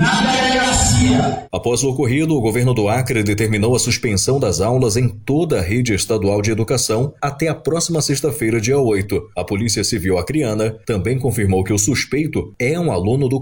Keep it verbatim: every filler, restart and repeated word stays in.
na delegacia. Após o ocorrido, o governo do Acre determinou a suspensão das aulas em toda a rede estadual de educação até a próxima sexta-feira, dia oito. A Polícia Civil acreana também confirmou que o suspeito é um aluno do